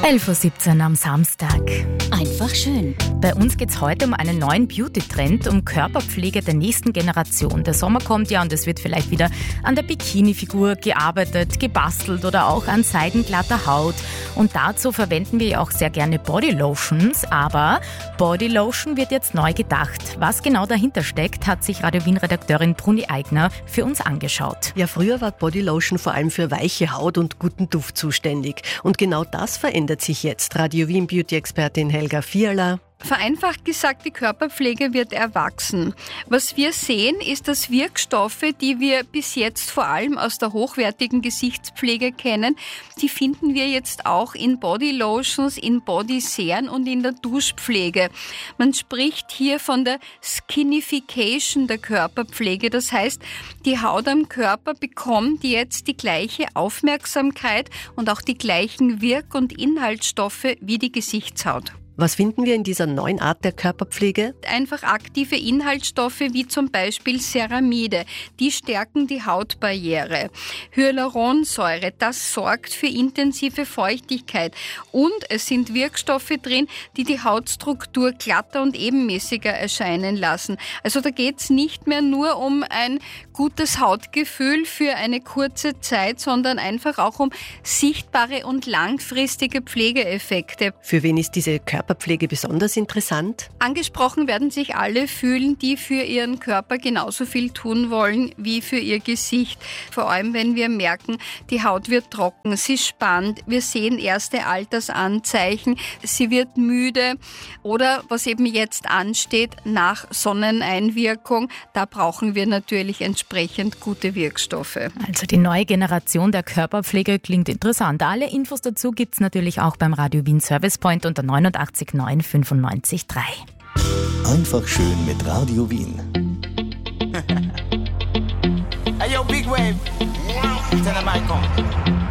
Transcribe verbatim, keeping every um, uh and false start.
elf Uhr siebzehn am Samstag. Einfach schön. Bei uns geht es heute um einen neuen Beauty-Trend, um Körperpflege der nächsten Generation. Der Sommer kommt ja und es wird vielleicht wieder an der Bikini-Figur gearbeitet, gebastelt oder auch an seidenglatter Haut. Und dazu verwenden wir ja auch sehr gerne Bodylotions. Aber Bodylotion wird jetzt neu gedacht. Was genau dahinter steckt, hat sich Radio Wien-Redakteurin Bruni Eigner für uns angeschaut. Ja, früher war Bodylotion vor allem für weiche Haut und guten Duft zuständig. Und genau das verändert sich jetzt. Radio Wien Beauty-Expertin Helga Fiala. Vereinfacht gesagt, die Körperpflege wird erwachsen. Was wir sehen, ist, dass Wirkstoffe, die wir bis jetzt vor allem aus der hochwertigen Gesichtspflege kennen, die finden wir jetzt auch in Bodylotions, in Bodyseren und in der Duschpflege. Man spricht hier von der Skinification der Körperpflege. Das heißt, die Haut am Körper bekommt jetzt die gleiche Aufmerksamkeit und auch die gleichen Wirk- und Inhaltsstoffe wie die Gesichtshaut. Was finden wir in dieser neuen Art der Körperpflege? Einfach aktive Inhaltsstoffe wie zum Beispiel Ceramide, die stärken die Hautbarriere. Hyaluronsäure, das sorgt für intensive Feuchtigkeit. Und es sind Wirkstoffe drin, die die Hautstruktur glatter und ebenmäßiger erscheinen lassen. Also da geht es nicht mehr nur um ein gutes Hautgefühl für eine kurze Zeit, sondern einfach auch um sichtbare und langfristige Pflegeeffekte. Für wen ist diese Körperpflege besonders interessant? Angesprochen werden sich alle fühlen, die für ihren Körper genauso viel tun wollen wie für ihr Gesicht. Vor allem, wenn wir merken, die Haut wird trocken, sie spannt, wir sehen erste Altersanzeichen, sie wird müde oder was eben jetzt ansteht, nach Sonneneinwirkung, da brauchen wir natürlich entsprechend gute Wirkstoffe. Also die neue Generation der Körperpflege klingt interessant. Alle Infos dazu gibt's natürlich auch beim Radio Wien Service Point unter neunundachtzig neun fünfundneunzig drei. Einfach schön mit Radio Wien. Hey yo, Big Wave. Tell them I come.